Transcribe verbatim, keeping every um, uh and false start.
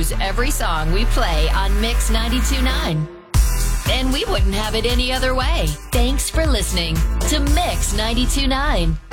use every song we play on Mix ninety-two point nine. And we wouldn't have it any other way. Thanks for listening to Mix ninety-two point nine.